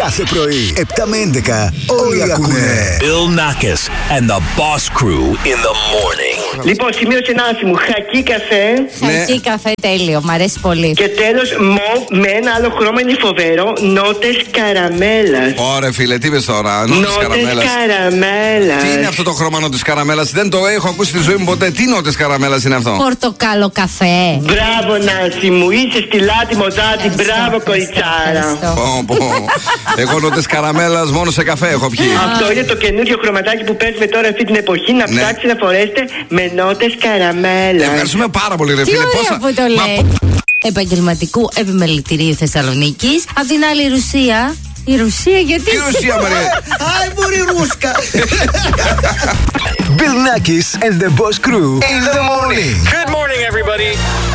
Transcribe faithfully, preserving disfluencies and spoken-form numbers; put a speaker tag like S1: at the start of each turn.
S1: Κάθε πρωί, επτά με έντεκα, όλοι ακούνε.
S2: Bill Nackis and the Boss Crew in the morning.
S3: Λοιπόν, σημείωσε ένα άθιμο. Χακί καφέ.
S4: Χακί καφέ, τέλειο, μ' αρέσει πολύ.
S3: Και τέλος, μοβ με ένα άλλο χρώμα είναι φοβερό. Νότες καραμέλας.
S5: Ωραία, φίλε, τι είπες τώρα? Νότες καραμέλας.
S3: καραμέλας.
S5: Τι είναι αυτό το χρώμα νότες καραμέλας? Δεν το έχω ακούσει στη ζωή μου ποτέ. Τι νότες καραμέλας είναι αυτό?
S4: Πορτοκάλο καφέ.
S3: Μπράβο, Νάση μου, είσαι στη λάτι μοντάτι. Μπράβο, κοριτσάρα.
S5: Πω, πω. Εγώ νότες καραμέλας μόνο σε καφέ έχω πιει.
S3: Αυτό είναι το καινούριο χρωματάκι που παίζουμε τώρα αυτή την εποχή. Να
S5: Ναι.
S3: ψάξετε να φορέσετε με νότες καραμέλας.
S5: Ευχαριστούμε πάρα πολύ, ρε
S4: Τι
S5: φίλε.
S4: ωραία που το λέει. Επαγγελματικού επιμελητηρίου Θεσσαλονίκης. Απ' την άλλη, η Ρουσία. Η Ρουσία, γιατί.
S5: Τι Ρουσία, Μαρία?
S1: Άι, μπορεί ρούσκα. Bill Nackis and the Boss Crew in the morning.
S2: Good morning, everybody.